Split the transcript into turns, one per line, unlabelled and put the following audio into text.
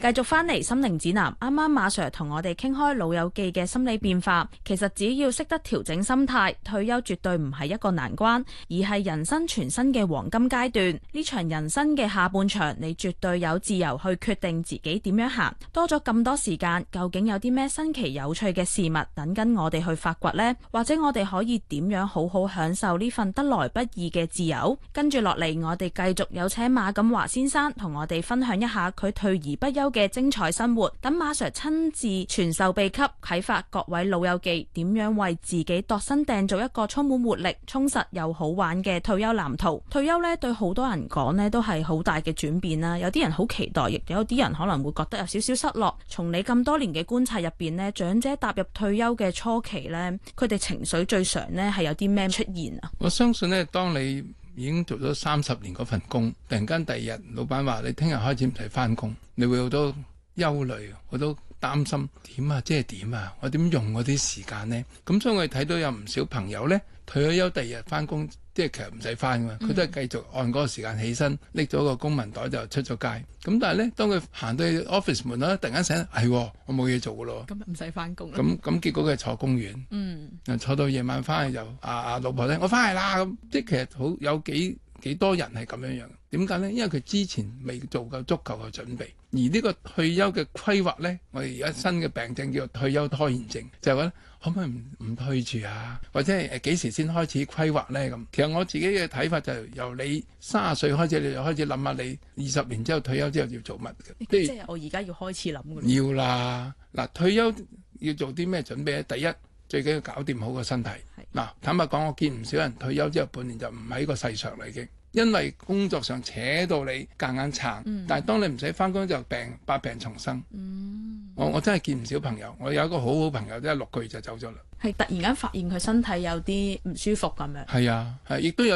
繼續翻嚟心靈指南，啱啱馬 Sir 同我哋傾開老友記嘅心理變化，其實只要識得調整心態，退休絕對唔係一個難關，而係人生全新嘅黃金階段。呢場人生嘅下半場，你絕對有自由去決定自己點樣行。多咗咁多時間，究竟有啲咩新奇有趣嘅事物等緊我哋去發掘呢？或者我哋可以點樣好好享受呢份得來不易嘅自由？跟住落嚟，我哋繼續有請馬錦華先生同我哋分享一下佢退而不休嘅精彩生活，等馬 Sir 親自傳授秘笈，啟發各位老友記點樣為自己度身訂造一個充滿活力、充實又好玩嘅退休藍圖。退休呢，對好多人講呢都係好大嘅轉變啦，有啲人好期待，亦有啲人可能會覺得有少少失落。從你咁多年嘅觀察入邊呢，長者踏入退休嘅初期呢，佢哋情緒最常呢係有啲咩出現啊？
我相信呢，當你已經做咗30年嗰份工，突然間第二日老闆話你聽日開始唔使返工，你會好多憂慮，好多擔心，點啊，即係點啊，我點用嗰啲時間呢？咁所以我哋睇到有唔少朋友呢，退咗休第二日返工，即係其實唔使返㗎嘛，佢都係繼續按嗰個時間起身，拎咗個公文袋就出咗街。咁但係呢，當佢行到去 office 門啦，突然間醒，係我冇嘢做㗎咯，
咁唔使返工。
咁結果佢係坐公園，坐到夜晚翻去就老婆咧，我翻嚟啦咁，即係其實好有幾多人係咁樣樣。點解呢？因為佢之前未做夠足夠嘅準備，而呢個退休嘅規劃呢，我哋而家新嘅病症叫做退休拖延症，就係話可唔可以唔退住啊？或者係幾時先開始規劃呢？咁其實我自己嘅睇法就係由你30歲開始，你就開始諗下你20年之後退休之後要做乜嘅。
即係我而家要開始諗㗎。
要啦，嗱，退休要做啲咩準備呢？第一，最緊要搞掂好個身體。嗱，坦白講，我見唔少人退休之後半年就唔喺個世上嚟嘅。因為工作上扯到你夾硬撐，但係當你唔使返工就百病重生。我真係見唔少朋友，我有一個好好朋友，即係6個月就走咗啦。
係突然間發現佢身體有啲唔舒服咁樣。
係啊，亦都有